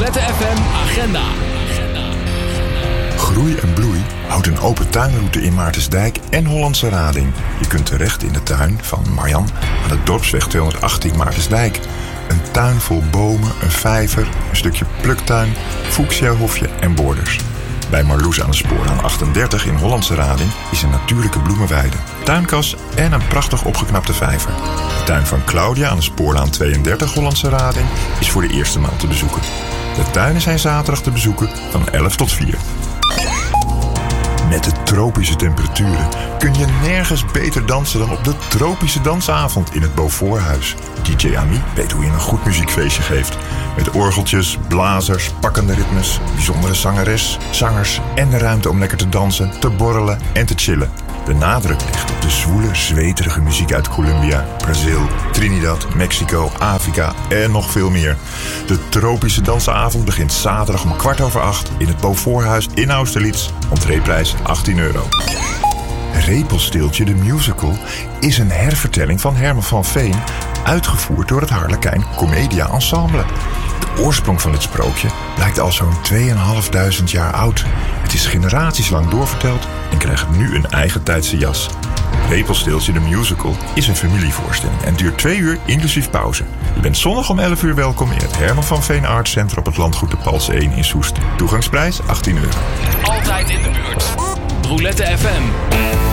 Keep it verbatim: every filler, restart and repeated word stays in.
Roulette F M Agenda. Groei en Bloei houdt een open tuinroute in Maartensdijk en Hollandse Rading. Je kunt terecht in de tuin van Marjan aan de Dorpsweg tweehonderdachttien Maartensdijk. Een tuin vol bomen, een vijver, een stukje pluktuin, fuchsiahofje en borders. Bij Marloes aan de Spoorlaan achtendertig in Hollandse Rading is een natuurlijke bloemenweide, tuinkas en een prachtig opgeknapte vijver. De tuin van Claudia aan de Spoorlaan tweeëndertig Hollandse Rading is voor de eerste maal te bezoeken. De tuinen zijn zaterdag te bezoeken van elf tot vier. Met de tropische temperaturen kun je nergens beter dansen dan op de tropische dansavond in het Beauforthuis. D J Ami weet hoe je een goed muziekfeestje geeft. Met orgeltjes, blazers, pakkende ritmes, bijzondere zangeres, zangers en de ruimte om lekker te dansen, te borrelen en te chillen. De nadruk ligt op de zwoele, zweterige muziek uit Colombia, Brazil, Trinidad, Mexico, Afrika en nog veel meer. De tropische dansavond begint zaterdag om kwart over acht in het Beauforthuis in Austerlitz. Entreeprijs achttien euro. Repelsteeltje de Musical is een hervertelling van Herman van Veen, uitgevoerd door het Harlekijn Comedia Ensemble. De oorsprong van dit sprookje blijkt al zo'n tweeënhalfduizend jaar oud. Het is generaties lang doorverteld en krijgt nu een eigen tijdse jas. Repelsteeltje de Musical is een familievoorstelling en duurt twee uur inclusief pauze. Je bent zondag om elf uur welkom in het Herman van Veen Arts Center op het landgoed de Pals één in Soest. Toegangsprijs achttien euro. Altijd in de buurt. Roulette F M.